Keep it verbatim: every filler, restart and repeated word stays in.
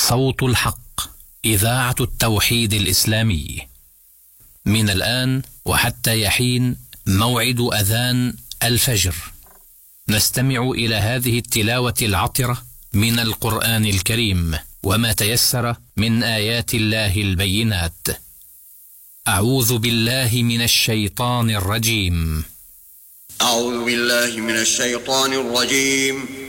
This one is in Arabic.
صوت الحق، إذاعة التوحيد الإسلامي. من الآن وحتى يحين موعد أذان الفجر، نستمع إلى هذه التلاوة العطرة من القرآن الكريم وما تيسر من آيات الله البينات. أعوذ بالله من الشيطان الرجيم. أعوذ بالله من الشيطان الرجيم.